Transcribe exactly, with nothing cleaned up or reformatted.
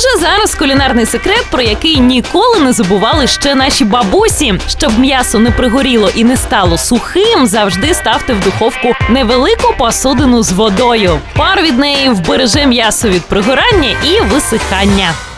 вже зараз кулінарний секрет, про який ніколи не забували ще наші бабусі. Щоб м'ясо не пригоріло і не стало сухим, завжди ставте в духовку невелику посудину з водою. Пар від неї вбереже м'ясо від пригорання і висихання.